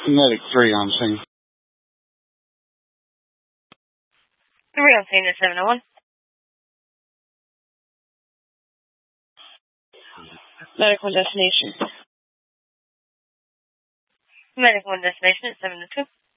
Medic 3 on scene. 3 on scene at 701. Medic 1 destination. Medic 1 destination at 702.